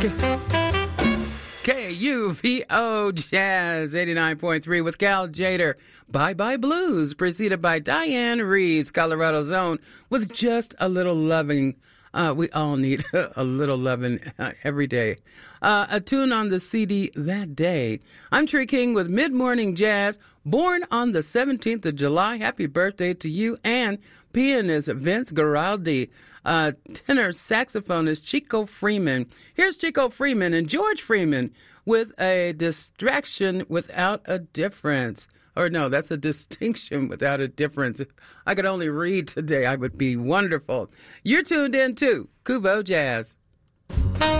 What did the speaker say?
KUVO Jazz 89.3 with Cal Jader. Bye Bye Blues, preceded by Diane Reeves, Colorado's own, with Just a Little Loving. We all need a little loving every day. A tune on the CD that day. I'm Tree King with Mid Morning Jazz, born on the 17th of July. Happy birthday to you, and pianist Vince Guaraldi. Tenor saxophonist Chico Freeman. Here's Chico Freeman and George Freeman with a distraction without a difference. Or no, that's a distinction without a difference. If I could only read today, I would be wonderful. You're tuned in to KUVO Jazz.